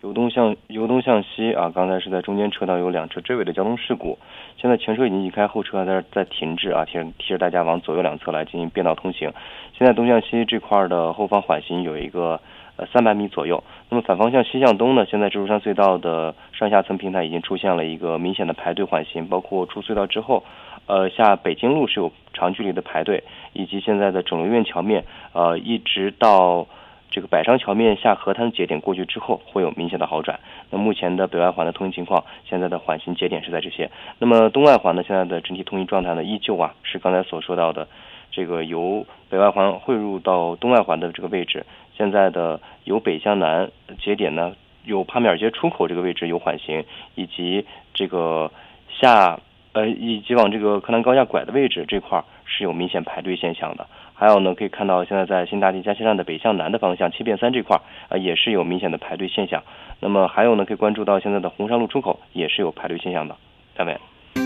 由东向西啊，刚才是在中间车道有2车追尾的交通事故，现在前车已经移开，后车在停滞啊，提示大家往左右两侧来进行变道通行。现在东向西这块的后方缓行有一个300米左右。那么反方向西向东呢，现在蜘蛛山隧道的上下层平台已经出现了一个明显的排队缓行，包括出隧道之后，下北京路是有长距离的排队，以及现在的肿瘤院桥面，一直到这个百商桥面下河滩节点过去之后会有明显的好转。那目前的北外环的通行情况，现在的缓行节点是在这些。那么东外环呢，现在的整体通行状态呢，依旧是刚才所说到的这个由北外环汇入到东外环的这个位置，现在的由北向南节点呢，有帕米尔街出口这个位置有缓行，以及这个以及往这个柯南高架拐的位置这块是有明显排队现象的。还有呢，可以看到现在在新大地嘉溪站的北向南的方向7变3这块也是有明显的排队现象。那么还有呢，可以关注到现在的红山路出口也是有排队现象的。下面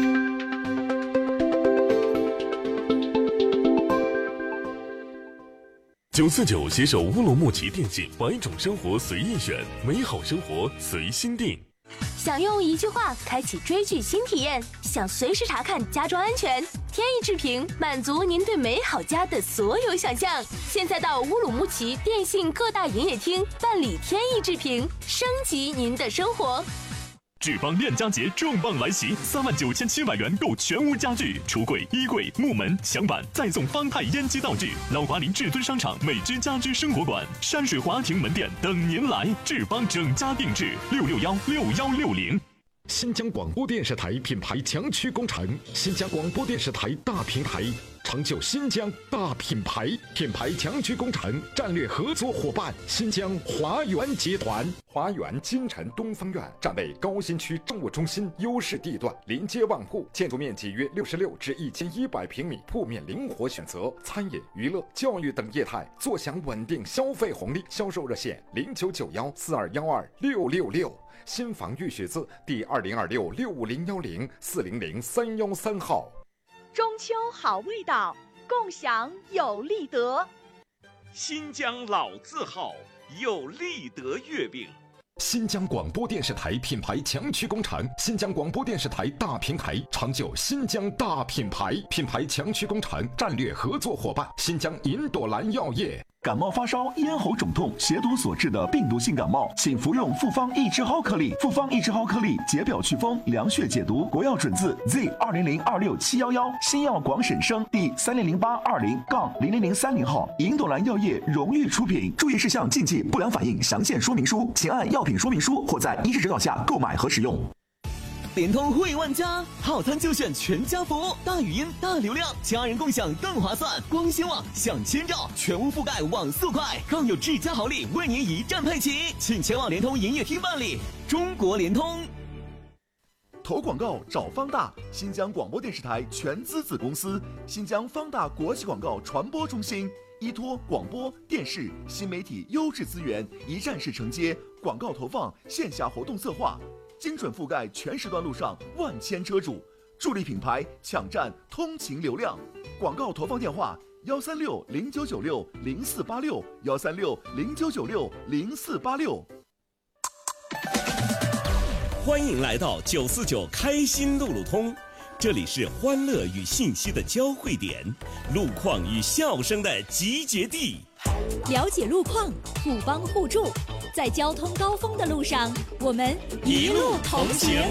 949携手乌鲁木齐电信，把一种生活随意选，美好生活随心定。 想用一句话开启追剧新体验，想随时查看家装安全，天翼智屏满足您对美好家的所有想象。现在到乌鲁木齐电信各大营业厅办理天翼智屏，升级您的生活。 志邦链家节重磅来袭，39700元购全屋家具，橱柜、衣柜、木门、墙板，再送方太烟机道具。老华林至尊商场美之家居生活馆、山水华庭门店等您来。志邦整家定制，6616160。 新疆广播电视台品牌强驱工程，新疆广播电视台大平台，成就新疆大品牌。品牌强驱工程战略合作伙伴新疆华源集团。华源金城东方院站位高新区政务中心优势地段，临街万户，建筑面积约66至1100平米，铺面灵活选择，餐饮、娱乐、教育等业态，坐享稳定消费红利。销售热线099142126666。新房预许字第2026-65010-400-313号。 中秋好味道，共享有利德。 新疆老字号有利德月饼。 新疆广播电视台品牌强驱工程，新疆广播电视台大平台，成就新疆大品牌。品牌强驱工程战略合作伙伴新疆银朵兰药业。 感冒发烧、咽喉肿痛、血毒所致的病毒性感冒，请服用复方益智蒿颗粒。复方益智蒿颗粒解表祛风、凉血解毒，国药准字 Z20026711，新药广审生第300820-00030号，银朵兰药业荣誉出品。注意事项、禁忌、不良反应详见说明书，请按药品说明书或在医师指导下购买和使用。 联通会万家，套餐就选全家服务，大语音、大流量，家人共享更划算。光纤网享千兆，全屋覆盖网速快，更有智家好礼为您一站配齐，请前往联通营业厅办理。中国联通。 投广告找方大，新疆广播电视台全资子公司，新疆方大国际广告传播中心，依托广播电视新媒体优质资源，一站式承接广告投放、线下活动策划，精准覆盖全时段路上万千车主，助力品牌抢占通勤流量。广告投放电话：1360996-0486，1360996-0486。 欢迎来到949开心路路通，这里是欢乐与信息的交汇点，路况与笑声的集结地。 了解路况，互帮互助，在交通高峰的路上，我们一路同行。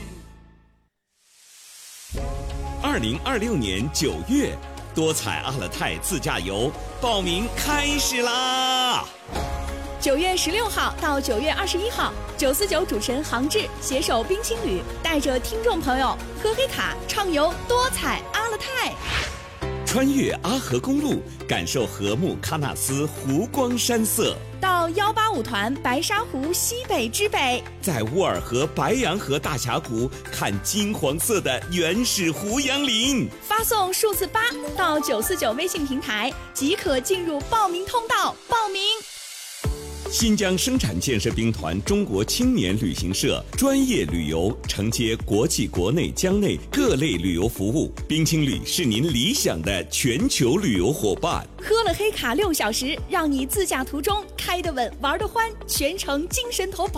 2026年9月，多彩阿勒泰自驾游报名开始啦 ！9月16号到9月21号，949主持人杭志携手冰青旅，带着听众朋友喝黑卡畅游多彩阿勒泰， 穿越阿河公路，感受禾木喀纳斯湖光山色， 到185团白沙湖西北之北， 在乌尔河白洋河大峡谷看金黄色的原始胡杨林。 发送数字8到949微信平台，即可进入报名通道报名。 新疆生产建设兵团中国青年旅行社专业旅游，承接国际国内疆内各类旅游服务，冰青旅是您理想的全球旅游伙伴。 喝了黑卡6小时，让你自驾途中开得稳玩得欢，全程精神头